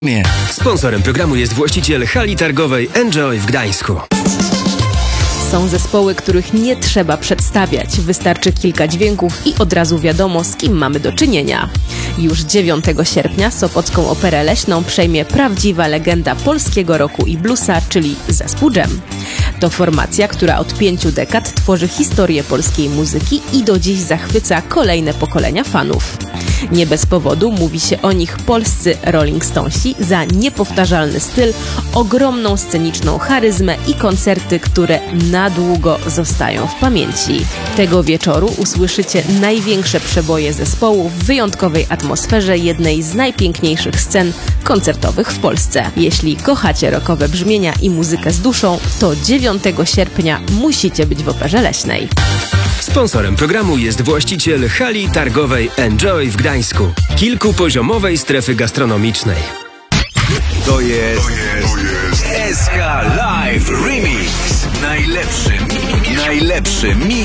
Sponsorem programu jest właściciel hali targowej Enjoy w Gdańsku. Są zespoły, których nie trzeba przedstawiać. Wystarczy kilka dźwięków i od razu wiadomo, z kim mamy do czynienia. Już 9 sierpnia Sopocką Operę Leśną przejmie prawdziwa legenda polskiego rocku i bluesa, czyli zespół Dżem. To formacja, która od 5 dekad tworzy historię polskiej muzyki i do dziś zachwyca kolejne pokolenia fanów. Nie bez powodu mówi się o nich polscy Rolling Stonesi za niepowtarzalny styl, ogromną sceniczną charyzmę i koncerty, które na długo zostają w pamięci. Tego wieczoru usłyszycie największe przeboje zespołu w wyjątkowej atmosferze jednej z najpiękniejszych scen koncertowych w Polsce. Jeśli kochacie rockowe brzmienia i muzykę z duszą, to 9 sierpnia musicie być w Operze Leśnej. Sponsorem programu jest właściciel hali targowej Enjoy w Gdańsku, kilkupoziomowej strefy gastronomicznej. To jest SK Live Remix. Najlepszy mix